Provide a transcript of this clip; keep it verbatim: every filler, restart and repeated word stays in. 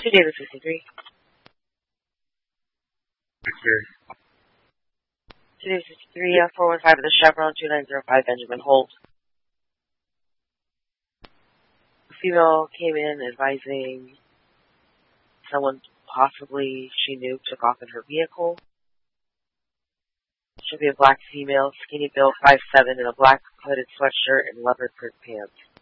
Two David fifty-three. Victor. Two David fifty-three, uh, four one five of the Chevron, two nine zero five Benjamin Holt. A female came in advising someone possibly she knew took off in her vehicle. She'll be a black female, skinny built, five seven, in a black hooded sweatshirt and leopard print pants.